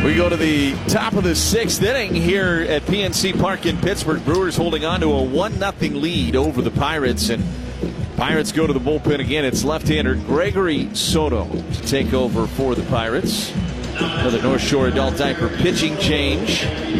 We go to the top of the 6th inning here at PNC Park in Pittsburgh. Brewers holding on to a 1-0 lead over the Pirates, and Pirates go to the bullpen again. It's left-hander Gregory Soto to take over for the Pirates. Another North Shore adult diaper pitching change.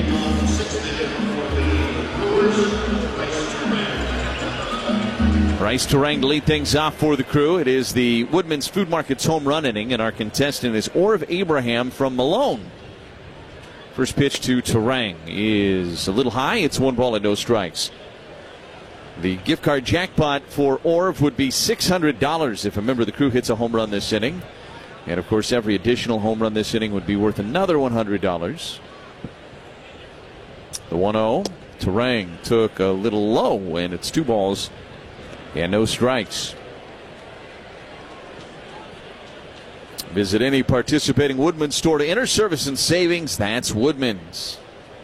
Bryce Turang to lead things off for the Crew. It is the Woodman's Food Market's home run inning, and our contestant is Orv Abraham from Malone. First pitch to Turang is a little high. It's 1 ball and no strikes. The gift card jackpot for Orv would be $600 if a member of the Crew hits a home run this inning. And, of course, every additional home run this inning would be worth another $100. The 1-0. Turang took a little low, and it's 2 balls and no strikes. Visit any participating Woodman's store to enter service and savings. That's Woodman's.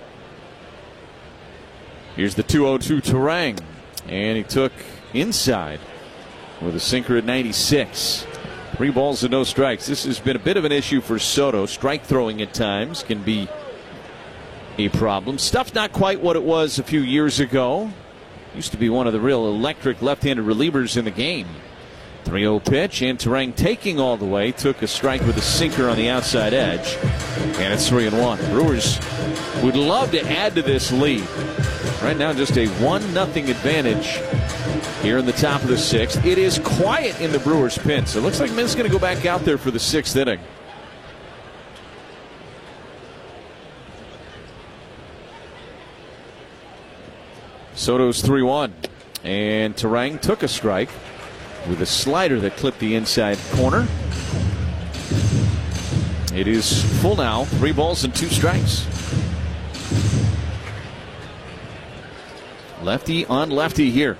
Here's the 2-0 to Turang. And he took inside with a sinker at 96. 3 balls and no strikes. This has been a bit of an issue for Soto. Strike throwing at times can be a problem. Stuff's not quite what it was a few years ago. Used to be one of the real electric left-handed relievers in the game. 3-0 pitch, and Turang taking all the way. Took a strike with a sinker on the outside edge. And it's 3-1. Brewers would love to add to this lead. Right now, just a 1-0 advantage here in the top of the 6th. It is quiet in the Brewers' pen, so it looks like Mitt's going to go back out there for the 6th inning. Soto's 3-1, and Turang took a strike with a slider that clipped the inside corner. It is full now, 3 balls and 2 strikes. Lefty on lefty here.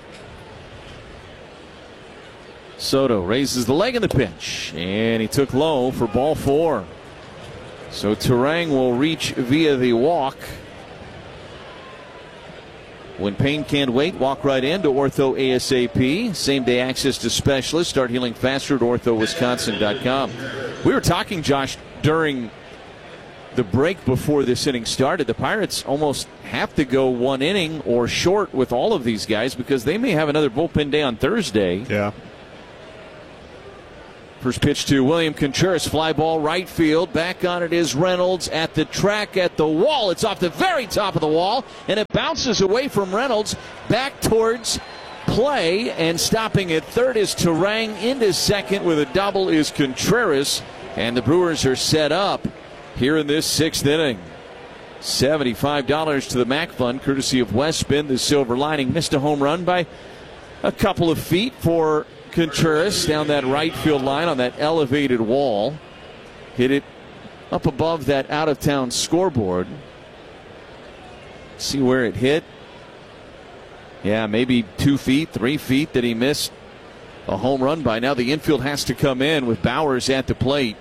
Soto raises the leg in the pitch, and he took low for ball 4. So Turang will reach via the walk. When pain can't wait, walk right in to Ortho ASAP. Same-day access to specialists. Start healing faster at orthowisconsin.com. We were talking, Josh, during the break before this inning started. The Pirates almost have to go 1 inning or short with all of these guys because they may have another bullpen day on Thursday. Yeah. First pitch to William Contreras, fly ball right field. Back on it is Reynolds at the track at the wall. It's off the very top of the wall, and it bounces away from Reynolds back towards play. And stopping at third is Turang. Into second with a double is Contreras, and the Brewers are set up here in this 6th inning. $75 to the MAC Fund, courtesy of Westspin. The Silver Lining missed a home run by a couple of feet for Contreras down that right field line on that elevated wall. Hit it up above that out-of-town scoreboard. See where it hit. Yeah, maybe 2 feet, 3 feet that he missed a home run by. Now the infield has to come in with Bowers at the plate.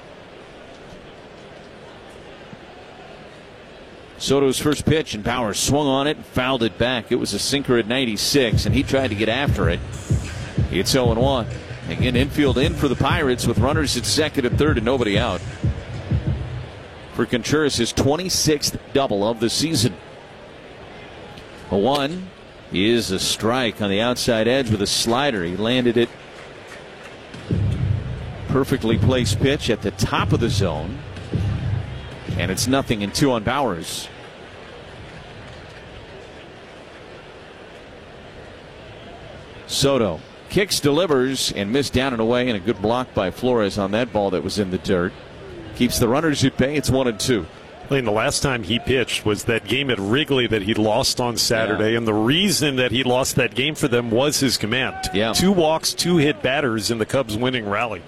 Soto's first pitch, and Bowers swung on it and fouled it back. It was a sinker at 96, and he tried to get after it. It's 0-1. Again, infield in for the Pirates with runners at second and third and nobody out. For Contreras, his 26th double of the season. A 1 is a strike on the outside edge with a slider. He landed it. Perfectly placed pitch at the top of the zone. And it's 0-2 on Bowers. Soto kicks, delivers, and missed down and away, and a good block by Flores on that ball that was in the dirt. Keeps the runners at bay. It's 1-2. The last time he pitched was that game at Wrigley that he lost on Saturday, and the reason that he lost that game for them was his command. 2 walks, 2 hit batters in the Cubs' winning rally.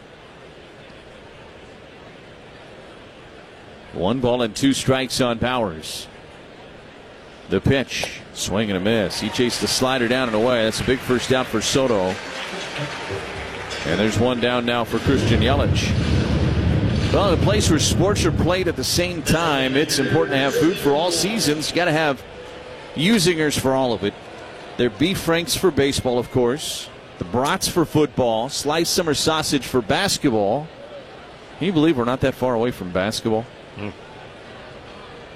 1 ball and 2 strikes on Bowers. The pitch, swing and a miss. He chased the slider down and away. That's a big first out for Soto. And there's 1 down now for Christian Yelich. Well, in a place where sports are played at the same time, it's important to have food for all seasons. You got to have U-zingers for all of it. They're beef franks for baseball, of course. The brats for football. Sliced summer sausage for basketball. Can you believe we're not that far away from basketball?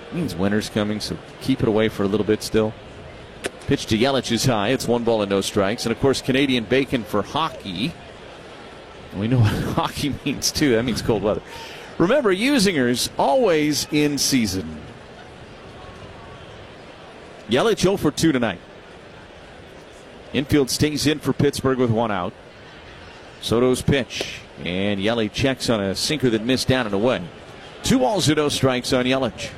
Means winter's coming, so keep it away for a little bit still. Pitch to Yelich is high. It's 1 ball and no strikes. And of course, Canadian bacon for hockey. We know what hockey means too. That means cold weather. Remember, Usingers always in season. Yelich 0 for 2 tonight. Infield stays in for Pittsburgh with 1 out. Soto's pitch. And Yelich checks on a sinker that missed down and away. 2 balls and no strikes on Yelich.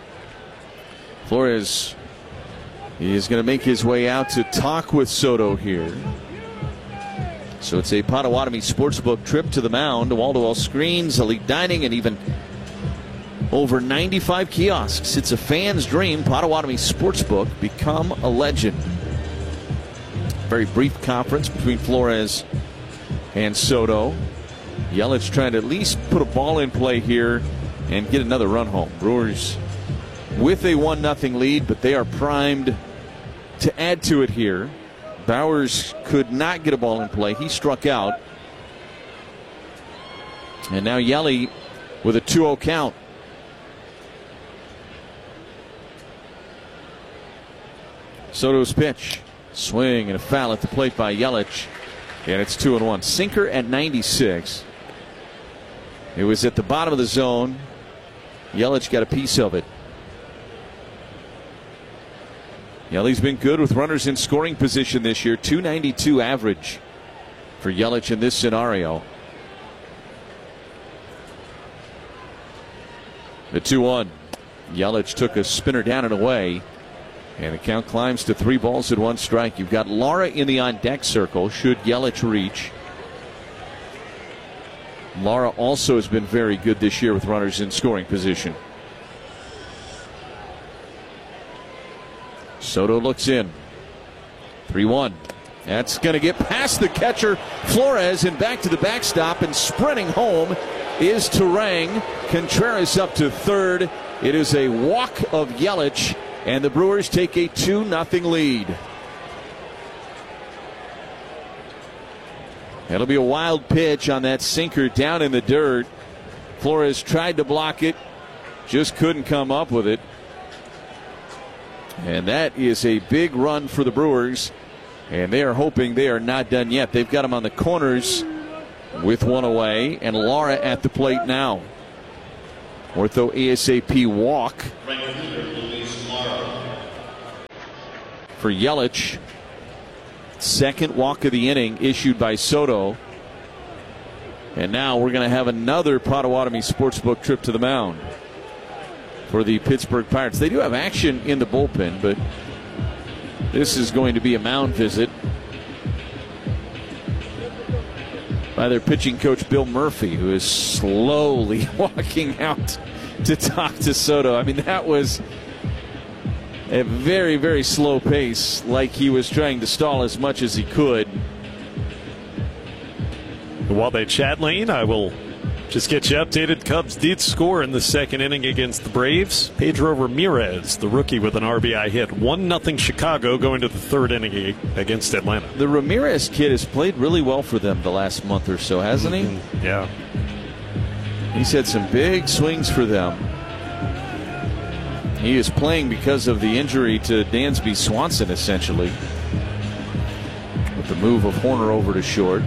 Flores is going to make his way out to talk with Soto here. So it's a Potawatomi Sportsbook trip to the mound. Wall-to-wall screens, elite dining, and even over 95 kiosks. It's a fan's dream. Potawatomi Sportsbook, become a legend. Very brief conference between Flores and Soto. Yelich trying to at least put a ball in play here and get another run home. Brewers with a 1-0 lead, but they are primed to add to it here. Bowers could not get a ball in play. He struck out. And now Yelly with a 2-0 count. Soto's pitch. Swing and a foul at the plate by Yelich. And it's 2-1. Sinker at 96. It was at the bottom of the zone. Yelich got a piece of it. Yelich's been good with runners in scoring position this year. .292 average for Yelich in this scenario. The 2-1. Yelich took a spinner down and away. And the count climbs to 3 balls and 1 strike. You've got Lara in the on-deck circle should Yelich reach. Lara also has been very good this year with runners in scoring position. Soto looks in. 3-1. That's going to get past the catcher, Flores, and back to the backstop. And sprinting home is Turang. Contreras up to third. It is a walk of Yelich, and the Brewers take a 2-0 lead. It'll be a wild pitch on that sinker down in the dirt. Flores tried to block it, just couldn't come up with it. And that is a big run for the Brewers. And they are hoping they are not done yet. They've got him on the corners with 1 away. And Lara at the plate now. Ortho ASAP walk for Yelich. Second walk of the inning issued by Soto. And now we're going to have another Potawatomi Sportsbook trip to the mound for the Pittsburgh Pirates. They do have action in the bullpen, but this is going to be a mound visit by their pitching coach Bill Murphy, who is slowly walking out to talk to Soto. I mean, that was a very, very slow pace, like he was trying to stall as much as he could. While they chat, Lane, I will just get you updated. Cubs did score in the second inning against the Braves. Pedro Ramirez, the rookie, with an RBI hit. 1-0 Chicago going to the third inning against Atlanta. The Ramirez kid has played really well for them the last month or so, hasn't he? Yeah. He's had some big swings for them. He is playing because of the injury to Dansby Swanson, essentially, with the move of Horner over to short.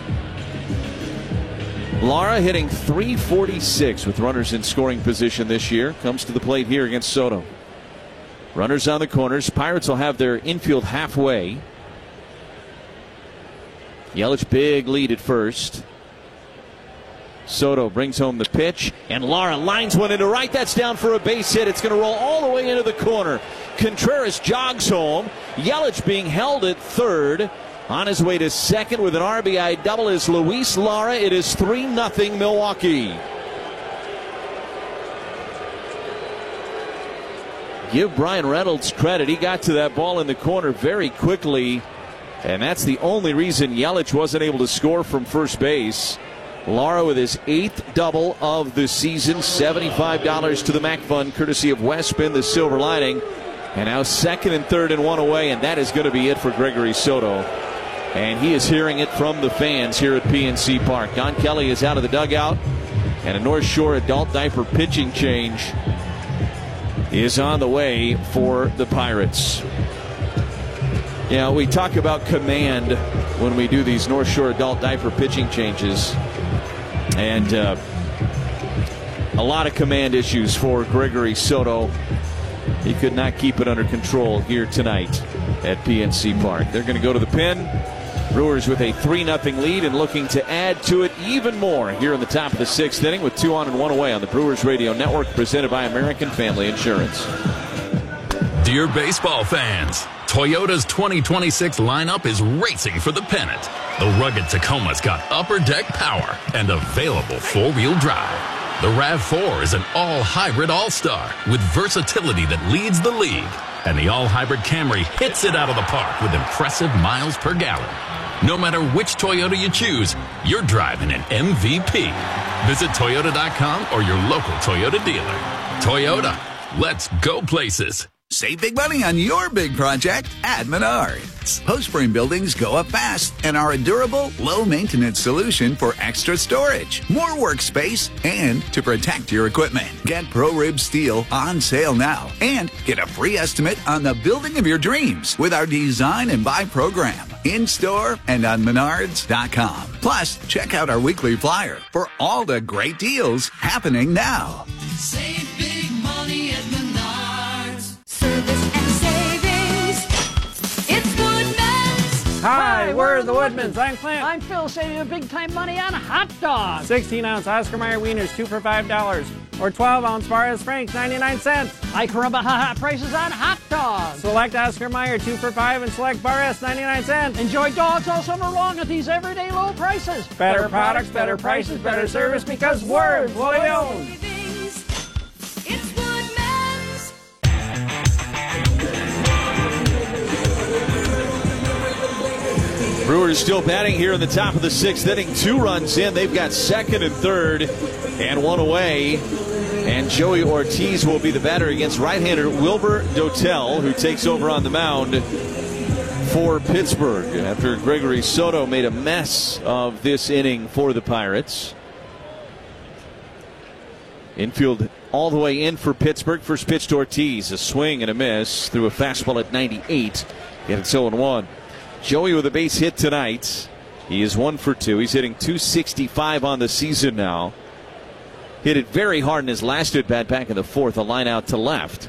Lara hitting .346 with runners in scoring position this year. Comes to the plate here against Soto. Runners on the corners. Pirates will have their infield halfway. Yelich big lead at first. Soto brings home the pitch, and Lara lines one into right. That's down for a base hit. It's going to roll all the way into the corner. Contreras jogs home. Yelich being held at third. On his way to second with an RBI double is Luis Lara. It is 3-0 Milwaukee. Give Brian Reynolds credit. He got to that ball in the corner very quickly, and that's the only reason Yelich wasn't able to score from first base. Lara with his 8th double of the season. $75 to the Mac Fund, courtesy of Westspin, the silver lining. And now second and third and 1 away, and that is going to be it for Gregory Soto. And he is hearing it from the fans here at PNC Park. Don Kelly is out of the dugout, and a North Shore adult diaper pitching change is on the way for the Pirates. Yeah, we talk about command when we do these North Shore adult diaper pitching changes. And a lot of command issues for Gregory Soto. He could not keep it under control here tonight at PNC Park. They're going to go to the pen. Brewers with a 3-0 lead and looking to add to it even more here in the top of the 6th inning with 2 on and 1 away on the Brewers Radio Network, presented by American Family Insurance. Dear baseball fans, Toyota's 2026 lineup is racing for the pennant. The rugged Tacoma's got upper deck power and available 4-wheel drive. The RAV4 is an all-hybrid all-star with versatility that leads the league. And the all-hybrid Camry hits it out of the park with impressive miles per gallon. No matter which Toyota you choose, you're driving an MVP. Visit Toyota.com or your local Toyota dealer. Toyota, let's go places. Save big money on your big project at Menards. Post-frame buildings go up fast and are a durable, low-maintenance solution for extra storage, more workspace, and to protect your equipment. Get ProRib Steel on sale now and get a free estimate on the building of your dreams with our Design and Buy program in-store and on Menards.com. Plus, check out our weekly flyer for all the great deals happening now. Save big money at Menards. Service and savings. It's Woodman's. Hi, we're the Woodmans. I'm Clint. I'm Phil, saving you big time money on hot dogs. 16-ounce Oscar Mayer wieners, 2 for $5. Or 12-ounce Barras Franks, 99 cents. Hi, Caramba, ha prices on hot dogs. Select Oscar Mayer, 2 for $5, and select Barras, 99 cents. Enjoy dogs all summer long at these everyday low prices. Better products, better prices, better service, because we're loyal. Savings. It's Woodman's. Brewers still batting here in the top of the 6th inning. 2 runs in. They've got second and third and 1 away. And Joey Ortiz will be the batter against right-hander Wilber Dotel, who takes over on the mound for Pittsburgh after Gregory Soto made a mess of this inning for the Pirates. Infield all the way in for Pittsburgh. First pitch to Ortiz. A swing and a miss through a fastball at 98. And it's 0-1. Joey with a base hit tonight. He is 1 for 2. He's hitting .265 on the season now. Hit it very hard in his last at bat back in the 4th. A line out to left.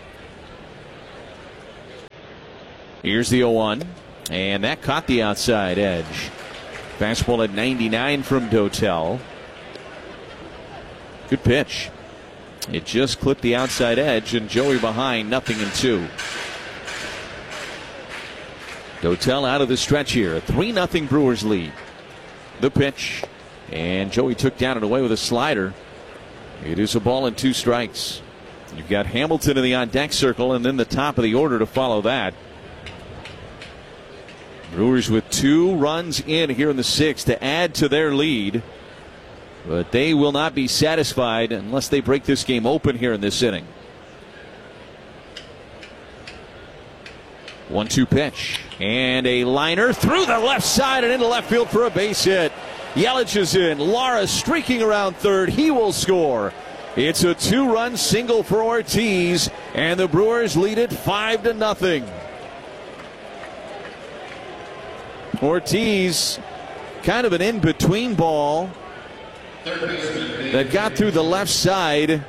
Here's the 0-1. And that caught the outside edge. Fastball at 99 from Dotel. Good pitch. It just clipped the outside edge, and Joey behind, 0-2. Dotel out of the stretch here. A 3-0 Brewers lead. The pitch. And Joey took down and away with a slider. It is a ball and 2 strikes. You've got Hamilton in the on-deck circle, and then the top of the order to follow that. Brewers with 2 runs in here in the 6th to add to their lead. But they will not be satisfied unless they break this game open here in this inning. 1-2 pitch. And a liner through the left side and into left field for a base hit. Yelich is in. Lara streaking around third. He will score. It's a 2-run single for Ortiz, and the Brewers lead it 5-0. Ortiz, kind of an in-between ball that got through the left side.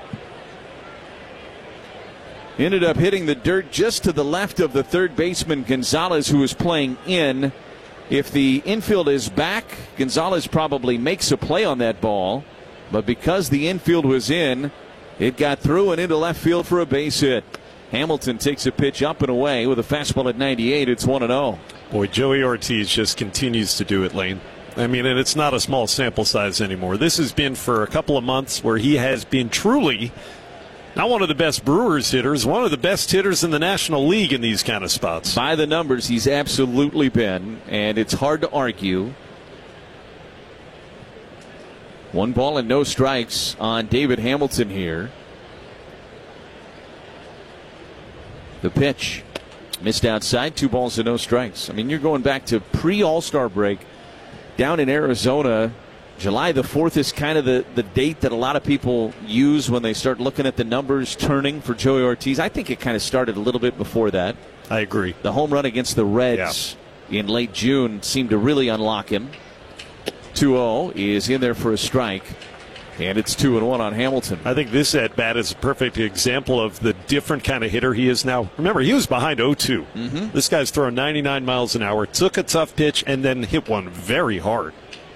Ended up hitting the dirt just to the left of the third baseman, Gonzalez, who was playing in. If the infield is back, Gonzalez probably makes a play on that ball. But because the infield was in, it got through and into left field for a base hit. Hamilton takes a pitch up and away with a fastball at 98. It's 1-0. Boy, Joey Ortiz just continues to do it, Lane. I mean, and it's not a small sample size anymore. This has been for a couple of months where he has been truly not one of the best Brewers hitters, one of the best hitters in the National League in these kind of spots. By the numbers, he's absolutely been, and it's hard to argue. 1 ball and no strikes on David Hamilton here. The pitch missed outside, 2 balls and no strikes. I mean, you're going back to pre-All-Star break down in Arizona. July the 4th is kind of the date that a lot of people use when they start looking at the numbers turning for Joey Ortiz. I think it kind of started a little bit before that. I agree. The home run against the Reds in late June seemed to really unlock him. 2-0 is in there for a strike, and it's 2-1 on Hamilton. I think this at-bat is a perfect example of the different kind of hitter he is now. Remember, he was behind 0-2. Mm-hmm. This guy's throwing 99 miles an hour, took a tough pitch, and then hit one very hard.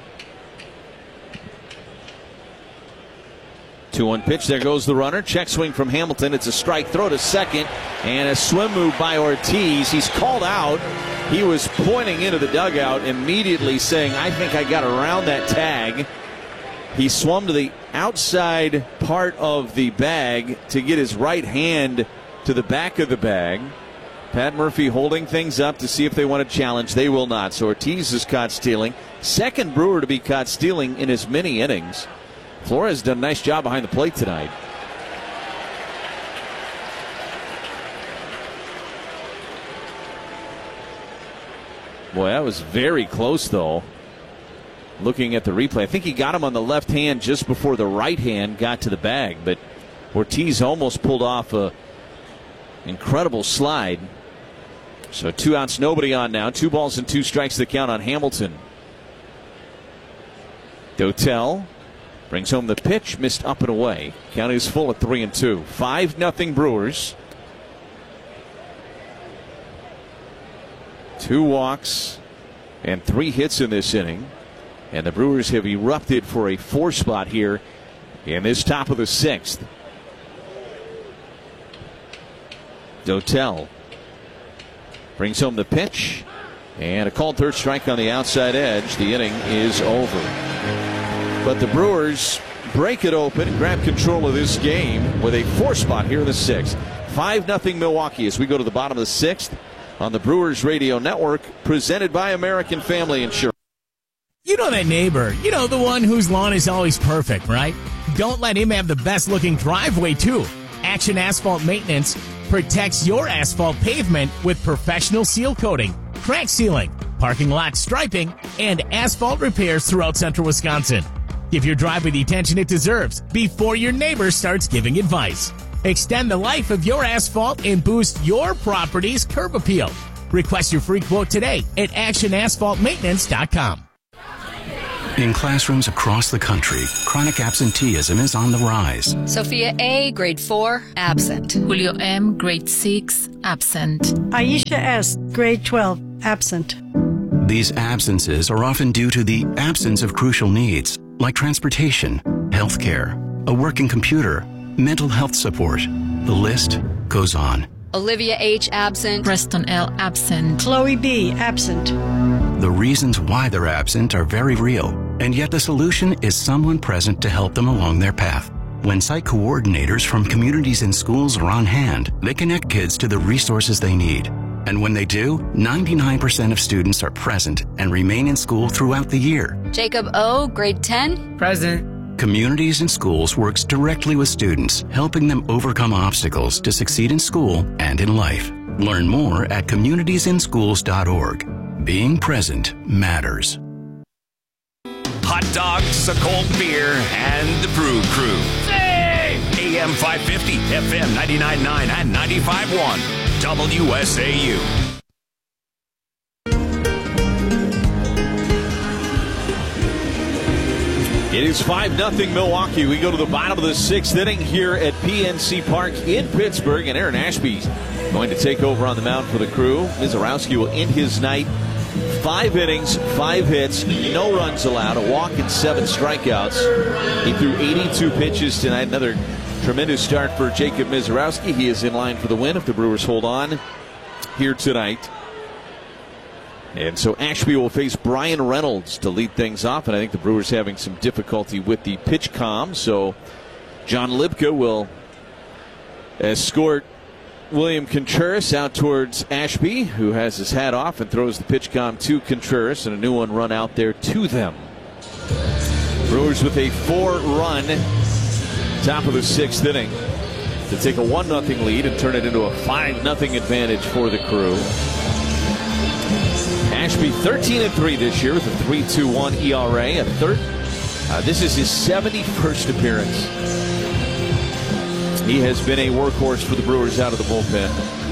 2-1 pitch. There goes the runner. Check swing from Hamilton. It's a strike. Throw to second. And a swim move by Ortiz. He's called out. He was pointing into the dugout, immediately saying, I think I got around that tag. He swung to the outside part of the bag to get his right hand to the back of the bag. Pat Murphy holding things up to see if they want to challenge. They will not. So Ortiz is caught stealing. Second Brewer to be caught stealing in as many innings. Flores done a nice job behind the plate tonight. Boy, that was very close, though. Looking at the replay, I think he got him on the left hand just before the right hand got to the bag, but Ortiz almost pulled off a incredible slide. So 2 outs, nobody on now. 2 balls and 2 strikes the count on Hamilton. Dotel brings home the pitch, missed up and away. Count is full at 3-2. 5-0 Brewers. 2 walks and 3 hits in this inning. And the Brewers have erupted for a 4 spot here in this top of the 6th. Dotel brings home the pitch. And a called third strike on the outside edge. The inning is over. But the Brewers break it open and grab control of this game with a 4 spot here in the 6th. 5-0 Milwaukee as we go to the bottom of the 6th on the Brewers Radio Network, presented by American Family Insurance. You know that neighbor, the one whose lawn is always perfect, right? Don't let him have the best looking driveway too. Action Asphalt Maintenance protects your asphalt pavement with professional seal coating, crack sealing, parking lot striping, and asphalt repairs throughout central Wisconsin. Give your driveway the attention it deserves before your neighbor starts giving advice. Extend the life of your asphalt and boost your property's curb appeal. Request your free quote today at actionasphaltmaintenance.com. In classrooms across the country, chronic absenteeism is on the rise. Sophia A., grade 4, absent. Julio M., grade 6, absent. Aisha S., grade 12, absent. These absences are often due to the absence of crucial needs, like transportation, health care, a working computer, mental health support. The list goes on. Olivia H., absent. Preston L., absent. Chloe B., absent. The reasons why they're absent are very real, and yet the solution is someone present to help them along their path. When site coordinators from communities and schools are on hand, they connect kids to the resources they need. And when they do, 99% of students are present and remain in school throughout the year. Jacob O., grade 10, present. Communities and Schools works directly with students, helping them overcome obstacles to succeed in school and in life. Learn more at communitiesinschools.org. Being present matters. Hot dogs, a cold beer, and the Brew Crew. Hey! AM 550, FM 99.9 and 95.1. WSAU. It is 5-0 Milwaukee. We go to the bottom of the 6th inning here at PNC Park in Pittsburgh, and Aaron Ashby's going to take over on the mound for the Crew. Mizorowski will end his night. 5 innings, 5 hits, no runs allowed, a walk and 7 strikeouts. He threw 82 pitches tonight. Another tremendous start for Jacob Mizorowski. He is in line for the win if the Brewers hold on here tonight. And so Ashby will face Brian Reynolds to lead things off, and I think the Brewers having some difficulty with the pitch comm. So John Libka will escort William Contreras out towards Ashby, who has his hat off and throws the pitch comm to Contreras, and a new one run out there to them. Brewers with a 4-run top of the 6th inning to take a 1-0 lead and turn it into a 5-0 advantage for the Crew. Ashby 13-3 this year with a 3.21 ERA, a This is his 71st appearance. He has been a workhorse for the Brewers out of the bullpen.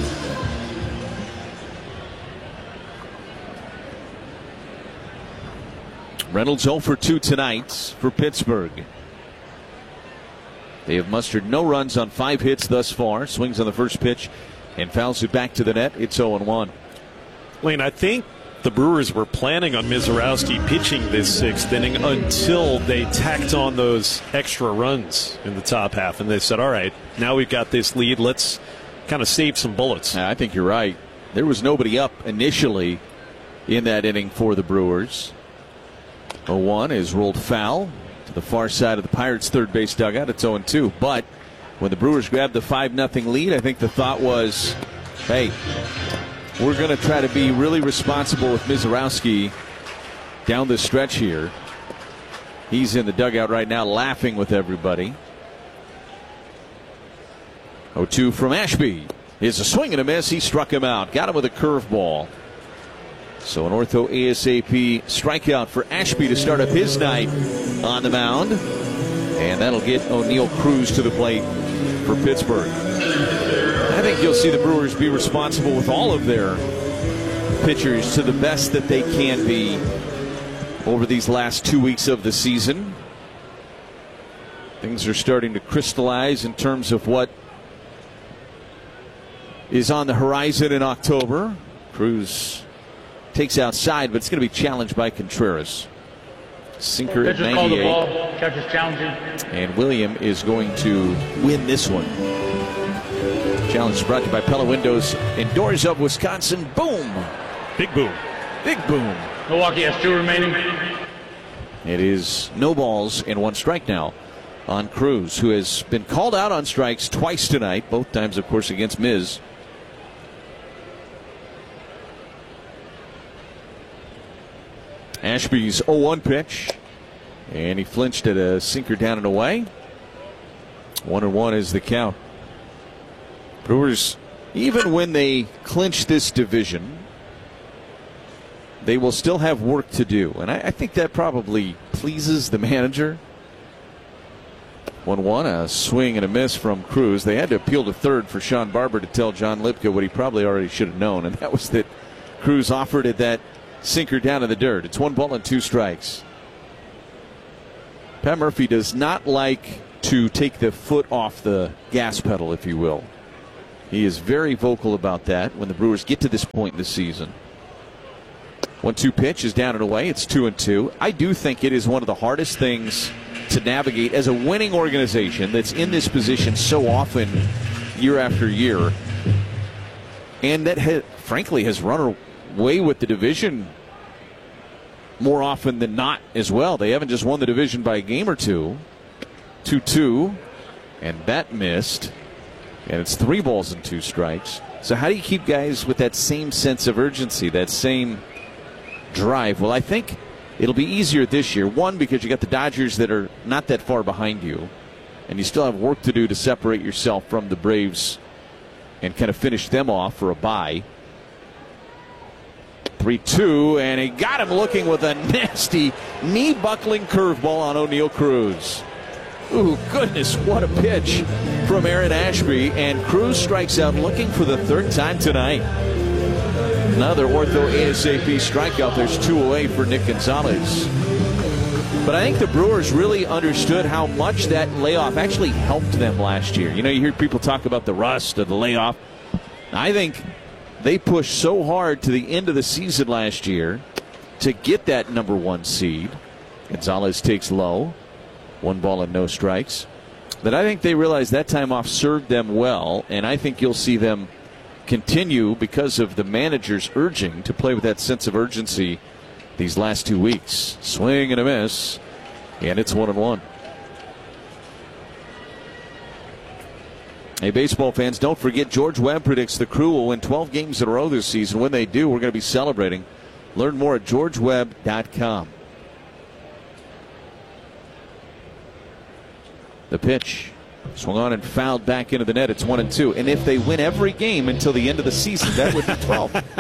Reynolds 0 for 2 tonight for Pittsburgh. They have mustered no runs on 5 hits thus far. Swings on the first pitch and fouls it back to the net. It's 0-1. Lane, I think the Brewers were planning on Mizorowski pitching this 6th inning until they tacked on those extra runs in the top half. And they said, all right, now we've got this lead. Let's kind of save some bullets. I think you're right. There was nobody up initially in that inning for the Brewers. 0-1 is rolled foul to the far side of the Pirates' third base dugout. It's 0-2. But when the Brewers grabbed the 5-0 lead, I think the thought was, hey, we're going to try to be really responsible with Mizorowski down the stretch here. He's in the dugout right now laughing with everybody. 0-2 from Ashby. Is a swing and a miss. He struck him out. Got him with a curveball. So an ortho ASAP strikeout for Ashby to start up his night on the mound. And that'll get O'Neill Cruz to the plate for Pittsburgh. I think you'll see the Brewers be responsible with all of their pitchers to the best that they can be over these last 2 weeks of the season. Things are starting to crystallize in terms of what is on the horizon in October. Cruz takes outside, but it's going to be challenged by Contreras. Sinker at 98. Catcher's challenging. And William is going to win this one. Challenge brought to you by Pella Windows and Doors of Wisconsin. Boom! Big boom. Big boom. Milwaukee has 2 remaining. It is no balls and 1 strike now on Cruz, who has been called out on strikes twice tonight, both times, of course, against Miz. Ashby's 0-1 pitch, and he flinched at a sinker down and away. 1-1 is the count. Brewers, even when they clinch this division, they will still have work to do, and I think that probably pleases the manager. 1-1, a swing and a miss from Cruz. They had to appeal to third for Sean Barber to tell John Lipka what he probably already should have known, and that was that Cruz offered at that sinker down in the dirt. It's 1 ball and 2 strikes. Pat Murphy does not like to take the foot off the gas pedal, if you will. He is very vocal about that when the Brewers get to this point in the season. 1-2 pitch is down and away. It's 2-2. I do think it is one of the hardest things to navigate as a winning organization that's in this position so often year after year, and that frankly has run away with the division more often than not as well. They haven't just won the division by a game or two. 2-2, and that missed, and it's 3 balls and 2 strikes. So how do you keep guys with that same sense of urgency, that same drive? Well, I think it'll be easier this year. One, because you got the Dodgers that are not that far behind you, and you still have work to do to separate yourself from the Braves and kind of finish them off for a bye. 3-2, and he got him looking with a nasty knee-buckling curveball on O'Neill Cruz. Ooh, goodness, what a pitch from Aaron Ashby, and Cruz strikes out looking for the 3rd time tonight. Another ortho ASAP strikeout. There's 2 away for Nick Gonzalez. But I think the Brewers really understood how much that layoff actually helped them last year. You know, you hear people talk about the rust of the layoff. I think they pushed so hard to the end of the season last year to get that number 1 seed. Gonzalez takes low. 1 ball and no strikes. But I think they realized that time off served them well, and I think you'll see them continue because of the manager's urging to play with that sense of urgency these last 2 weeks. Swing and a miss, and it's 1-1. Hey, baseball fans, don't forget George Webb predicts the Crew will win 12 games in a row this season. When they do, we're going to be celebrating. Learn more at georgewebb.com. The pitch swung on and fouled back into the net. It's 1-2. And if they win every game until the end of the season, that would be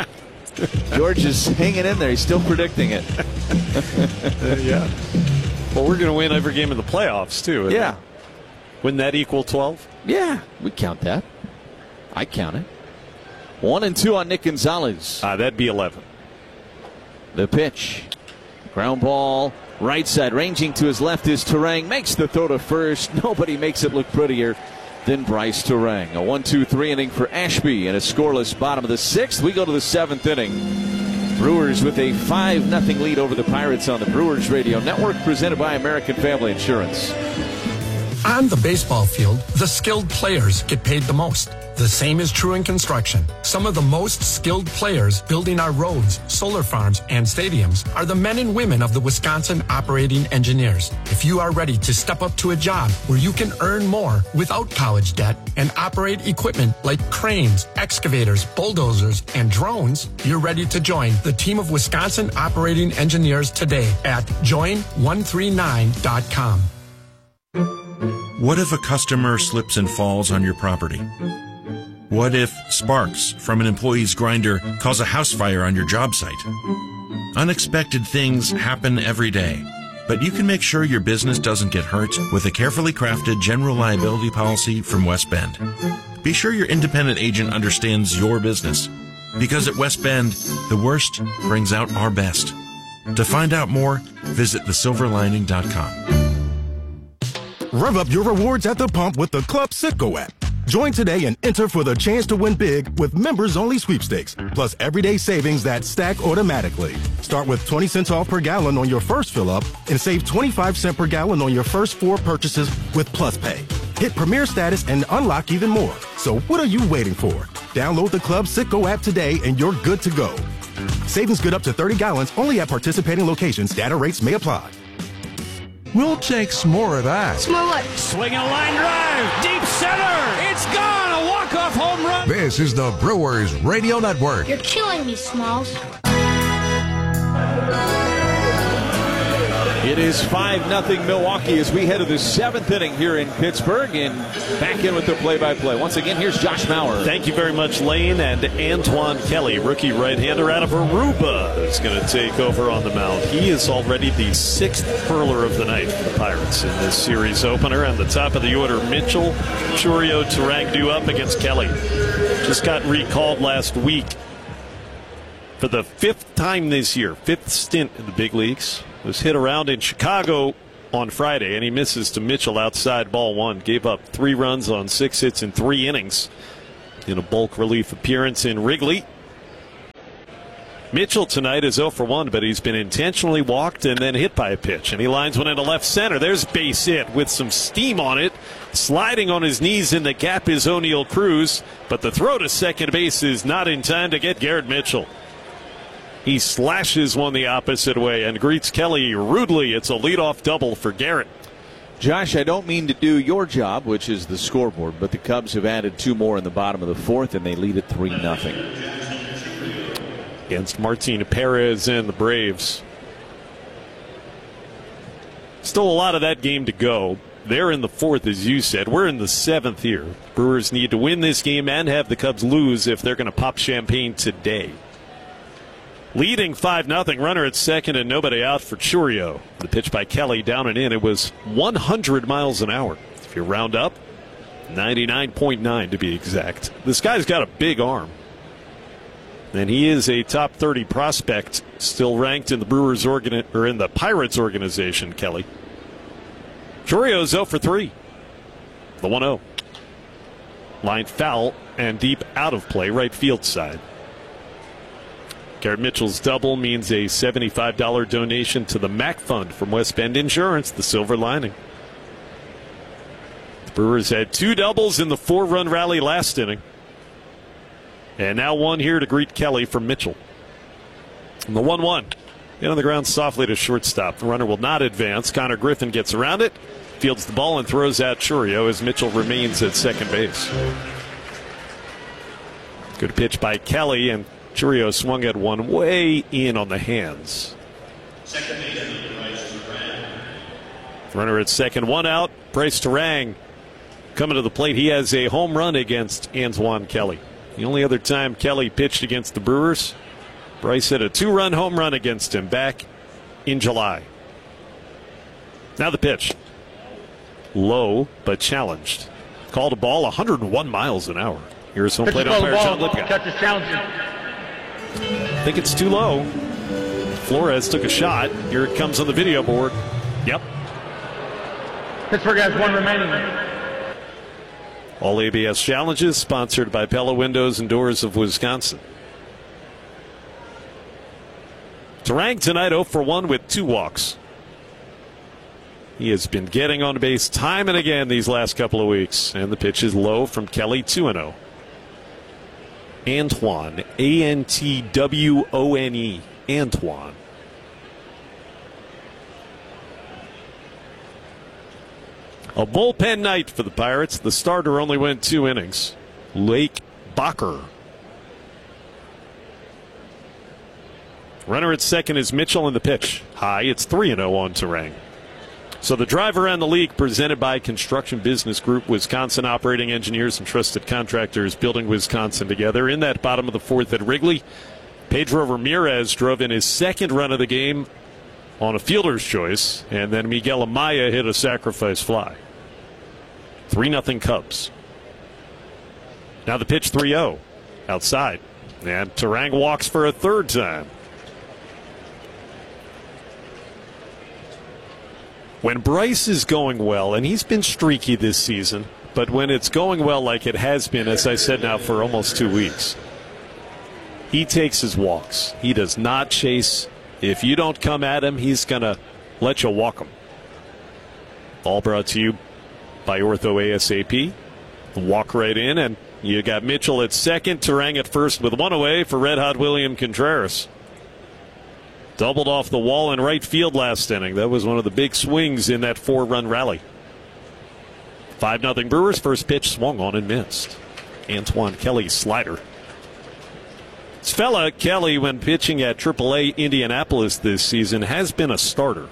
12. George is hanging in there. He's still predicting it. Yeah. Well, we're going to win every game in the playoffs, too. Yeah. Wouldn't that equal 12? Yeah, we count that. I count it. 1-2 on Nick Gonzalez. That'd be 11. The pitch. Ground ball, right side, ranging to his left is Turang. Makes the throw to first. Nobody makes it look prettier than Bryce Turang. A 1-2-3 inning for Ashby and a scoreless bottom of the 6th. We go to the 7th inning. Brewers with a 5-0 lead over the Pirates on the Brewers Radio Network, presented by American Family Insurance. On the baseball field, the skilled players get paid the most. The same is true in construction. Some of the most skilled players building our roads, solar farms, and stadiums are the men and women of the Wisconsin Operating Engineers. If you are ready to step up to a job where you can earn more without college debt and operate equipment like cranes, excavators, bulldozers, and drones, you're ready to join the team of Wisconsin Operating Engineers today at join139.com. What if a customer slips and falls on your property? What if sparks from an employee's grinder cause a house fire on your job site? Unexpected things happen every day, but you can make sure your business doesn't get hurt with a carefully crafted general liability policy from West Bend. Be sure your independent agent understands your business, because at West Bend, the worst brings out our best. To find out more, visit thesilverlining.com. Rev up your rewards at the pump with the Club Citgo app. Join today and enter for the chance to win big with members-only sweepstakes, plus everyday savings that stack automatically. Start with 20 cents off per gallon on your first fill-up and save 25 cents per gallon on your first 4 purchases with Plus Pay. Hit Premier status and unlock even more. So what are you waiting for? Download the Club Citgo app today and you're good to go. Savings good up to 30 gallons only at participating locations. Data rates may apply. We'll take some more of that. Smollett. Swinging a line drive. Deep center. It's gone. A walk-off home run. This is the Brewers Radio Network. You're killing me, Smalls. It is 5-0 Milwaukee as we head to the 7th inning here in Pittsburgh, and back in with the play-by-play. Once again, here's Josh Mauer. Thank you very much, Lane. And Antoine Kelly, rookie right-hander out of Aruba, is going to take over on the mound. He is already the 6th hurler of the night for the Pirates in this series opener. And the top of the order, Mitchell, Chourio, Turang due up against Kelly. Just got recalled last week for the 5th time this year, 5th stint in the big leagues. Was hit around in Chicago on Friday, and he misses to Mitchell outside ball 1. Gave up 3 runs on 6 hits in 3 innings in a bulk relief appearance in Wrigley. Mitchell tonight is 0 for 1, but he's been intentionally walked and then hit by a pitch, and he lines one into left center. There's base hit with some steam on it. Sliding on his knees in the gap is O'Neill Cruz, but the throw to second base is not in time to get Garrett Mitchell. He slashes one the opposite way and greets Kelly rudely. It's a leadoff double for Garrett. Josh, I don't mean to do your job, which is the scoreboard, but the Cubs have added 2 more in the bottom of the 4th, and they lead at 3-0. Against Martin Perez and the Braves. Still a lot of that game to go. They're in the 4th, as you said. We're in the 7th here. Brewers need to win this game and have the Cubs lose if they're going to pop champagne today. Leading 5-0, runner at second and nobody out for Chourio. The pitch by Kelly down and in. It was 100 miles an hour. If you round up, 99.9 to be exact. This guy's got a big arm. And he is a top 30 prospect, still ranked in the in the Pirates organization, Kelly. Chourio's 0 for 3. The 1-0. Line foul and deep out of play, right field side. Garrett Mitchell's double means a $75 donation to the MAC Fund from West Bend Insurance, the Silver Lining. The Brewers had 2 doubles in the 4-run rally last inning. And now 1 here to greet Kelly from Mitchell. And the 1-1. Get on the ground softly to shortstop. The runner will not advance. Connor Griffin gets around it, fields the ball, and throws out Chourio as Mitchell remains at second base. Good pitch by Kelly, and Chourio swung at one way in on the hands. Runner at second, 1 out. Bryce Turang coming to the plate. He has a home run against Antoine Kelly. The only other time Kelly pitched against the Brewers, Bryce had a 2-run home run against him back in July. Now the pitch. Low, but challenged. Called a ball 101 miles an hour. Here's home plate umpire John Lipka. Catch is challenging. I think it's too low. Flores took a shot. Here it comes on the video board. Yep. Pittsburgh has one remaining. All ABS challenges sponsored by Pella Windows and Doors of Wisconsin. Turang tonight 0 for 1 with 2 walks. He has been getting on base time and again these last couple of weeks. And the pitch is low from Kelly, 2-0. Antoine, A-N-T-W-O-N-E. Antoine. A bullpen night for the Pirates. The starter only went 2 innings. Lake Bacher. Runner at second is Mitchell in the pitch. High, it's 3-0 on Turang. So the driver and the league presented by Construction Business Group, Wisconsin operating engineers and trusted contractors building Wisconsin together. In that bottom of the fourth at Wrigley, Pedro Ramirez drove in his second run of the game on a fielder's choice, and then Miguel Amaya hit a sacrifice fly. 3-0 Cubs. Now the pitch 3-0 outside. And Turang walks for a third time. When Bryce is going well, and he's been streaky this season, but when it's going well like it has been, as I said now for almost 2 weeks, he takes his walks. He does not chase. If you don't come at him, he's going to let you walk him. All brought to you by Ortho ASAP. Walk right in, and you got Mitchell at second, Turang at first with 1 away for Red Hot William Contreras. Doubled off the wall in right field last inning. That was one of the big swings in that 4-run rally. 5-0 Brewers. First pitch swung on and missed. Antoine Kelly slider. This fella, Kelly, when pitching at AAA Indianapolis this season, has been a starter.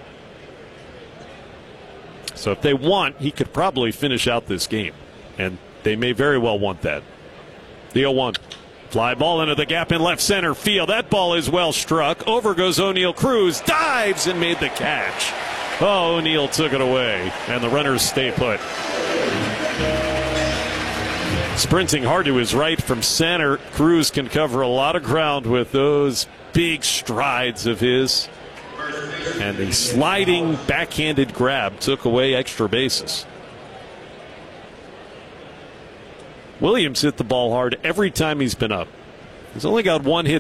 So if they want, he could probably finish out this game. And they may very well want that. The 0-1. Fly ball into the gap in left center field. That ball is well struck. Over goes O'Neill Cruz. Dives and made the catch. Oh, O'Neill took it away. And the runners stay put. Sprinting hard to his right from center. Cruz can cover a lot of ground with those big strides of his. And the sliding backhanded grab took away extra bases. Williams hit the ball hard every time he's been up. He's only got 1 hit